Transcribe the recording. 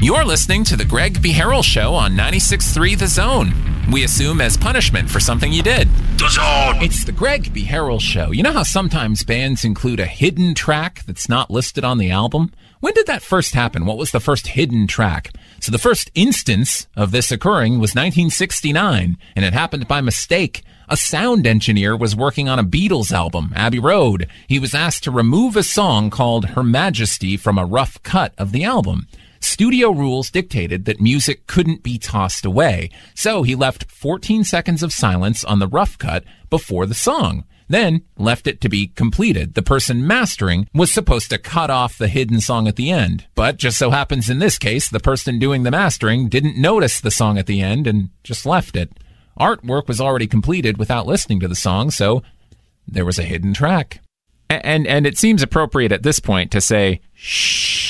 You're listening to The Greg B. Harrell Show on 96.3 The Zone. We assume as punishment for something you did. The Zone! It's The Greg B. Harrell Show. You know how sometimes bands include a hidden track that's not listed on the album? When did that first happen? What was the first hidden track? So the first instance of this occurring was 1969, and it happened by mistake. A sound engineer was working on a Beatles album, Abbey Road. He was asked to remove a song called Her Majesty from a rough cut of the album. Studio rules dictated that music couldn't be tossed away, so he left 14 seconds of silence on the rough cut before the song, then left it to be completed. The person mastering was supposed to cut off the hidden song at the end, but just so happens in this case, the person doing the mastering didn't notice the song at the end and just left it. Artwork was already completed without listening to the song, so there was a hidden track. And it seems appropriate at this point to say, shh.